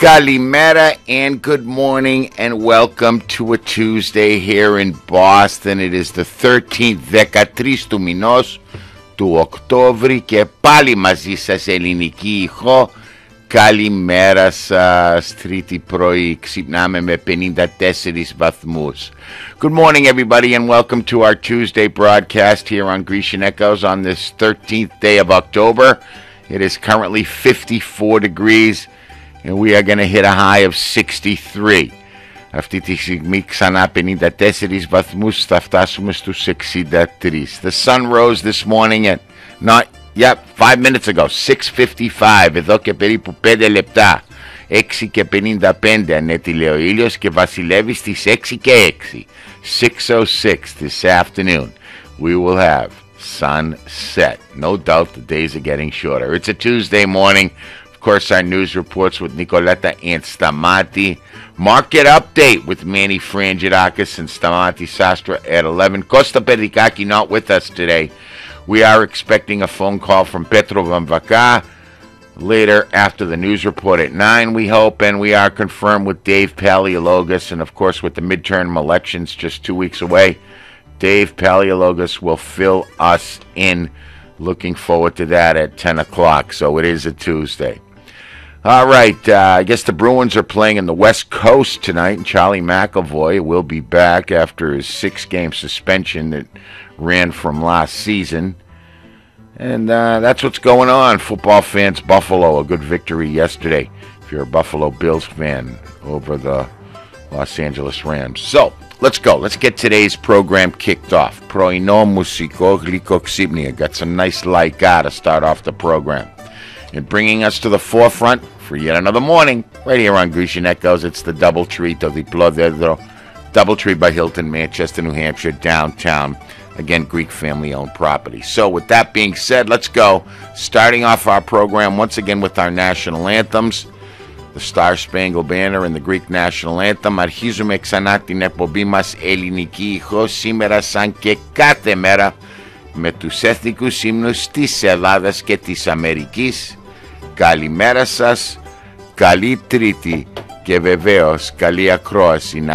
Kalimera and good morning and welcome to a Tuesday here in Boston. It is the 13th, 13 του μηνός του Οκτώβρη και πάλι μαζί σας ελληνική ηχό. Καλημέρα σας, Τρίτη πρωί, ξυπνάμε με 54 βαθμούς. Good morning everybody and welcome to our Tuesday broadcast here on Grecian Echoes on this 13th day of October. It is currently 54 degrees and we are going to hit a high of 63. Αυτή τη στιγμή ξανά 54 βαθμούς, θα φτάσουμε στους 63. The sun rose this morning at 5 minutes ago, 6:55, εδώ και περίπου 5 λεπτά, 6 και 55 ανέτειλε ο ήλιος και βασιλεύει στις 6 και 6, 6:06 this afternoon. We will have sunset. No doubt the days are getting shorter. It's a Tuesday morning. Of course, our news reports with Nicoletta and Stamati. Market update with Manny Frangidakis and Stamati Sastra at 11. Costa Pedicaki not with us today. We are expecting a phone call from Petro Vamvaka later after the news report at 9, we hope. And we are confirmed with Dave Paleologos. And, of course, with the midterm elections just 2 weeks away, Dave Paleologos will fill us in. Looking forward to that at 10 o'clock. So it is a Tuesday. All right, I guess the Bruins are playing in the West Coast tonight, and Charlie McAvoy will be back after his 6-game suspension that ran from last season. And that's what's going on. Football fans, Buffalo, a good victory yesterday, if you're a Buffalo Bills fan, over the Los Angeles Rams. So, let's go. Let's get today's program kicked off. Πρωινό μουσικό γλυκό ξύπνια. Got some nice laika to start off the program. And bringing us to the forefront for yet another morning, right here on Grecian Echoes, it's the Double Tree, το διπλό δέντρο, Double Tree by Hilton, Manchester, New Hampshire, downtown. Again, Greek family-owned property. So with that being said, let's go. Starting off our program once again with our national anthems, the Star Spangled Banner and the Greek National Anthem. Αρχίζουμε ξανά την εκπομπή μας ελληνική ηχό σήμερα σαν και κάθε μέρα με τους εθνικούς ύμνους της Ελλάδας και της Αμερικής. Καλημέρα σας, καλή Τρίτη και βεβαίως καλή ακρόαση.